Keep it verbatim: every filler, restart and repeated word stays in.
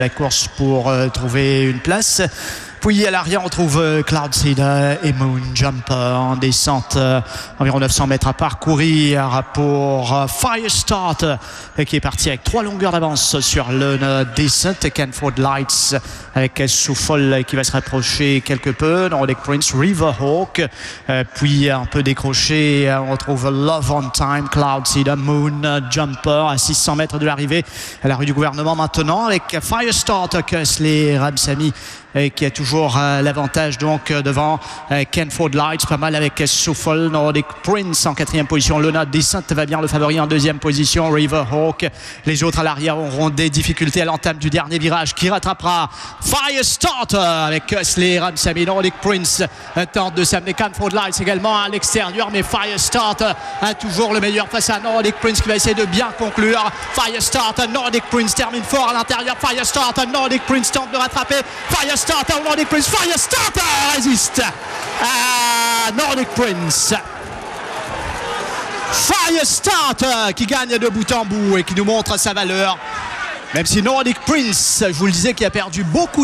la course pour euh, trouver une place. Puis à l'arrière, on trouve euh, Cloudseed et Moon Jumper en descente, euh, environ neuf cents mètres à parcourir pour euh, Firestart euh, qui est parti avec trois longueurs d'avance sur le euh, descente. Canford Lights avec Souffle qui va se rapprocher quelque peu. Nordic Prince, Riverhawk, euh, puis un peu décroché, euh, on retrouve Love on Time, Cloudseed, Moon Jumper à six cents mètres de l'arrivée à la rue du gouvernement maintenant avec Firestart, Kesley Ramsamy euh, qui a toujours euh, l'avantage donc euh, devant euh, Canford Lights, pas mal avec Souffle. Nordic Prince en quatrième position, Lona Descent va bien, le favori en deuxième position, Riverhawk. Les autres à l'arrière auront des difficultés à l'entame du dernier virage qui rattrapera Firestart avec Kesley Ramsamy. Nordic Prince euh, tente de s'amener, Canford Lights également à l'extérieur, mais Firestart euh, a toujours le meilleur face à Nordic Prince qui va essayer de bien conclure. Firestart, Nordic Prince termine fort à l'intérieur. Firestart, Nordic Prince tente de rattraper. Firestart, Nordic Prince, Firestart résiste à Nordic Prince. Firestart qui gagne de bout en bout et qui nous montre sa valeur. Même si Nordic Prince, je vous le disais, qui a perdu beaucoup